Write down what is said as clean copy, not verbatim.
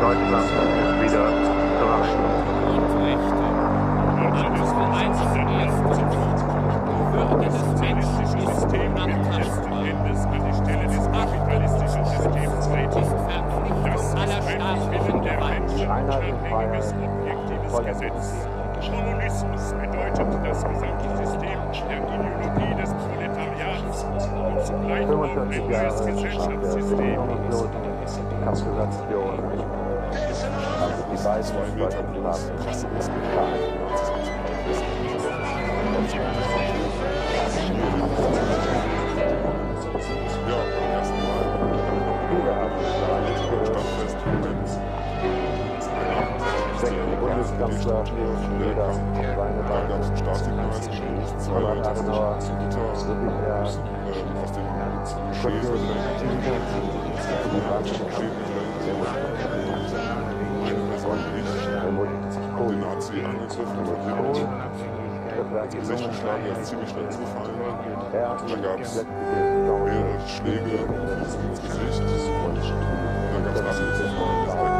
Deutschland wieder zusammen. Grundrechte. Artikel 1 Würde des Menschen ist unantastbar. Das kapitalistischen Systems treten. Verpflichtung aller staatlichen Gewalt. Objektives Gesetz. Kommunismus bedeutet das gesamte System der Ideologie des Proletariats und zugleich auch ein neues Gesellschaftssystem. Kapitulation. Also die beiden Ja, beim ersten Mal stand fest, Bundeskanzler da gab es einen Staatssignalsgespräch, zwei Leute haben sich aus dem Schäden eine Person nicht den Nazi angegriffen und tatsächlich schlagen er ziemlich schnell zufallen. Da gab es mehrere Schläge ins Gesicht und dann gab es Rassenzufahren.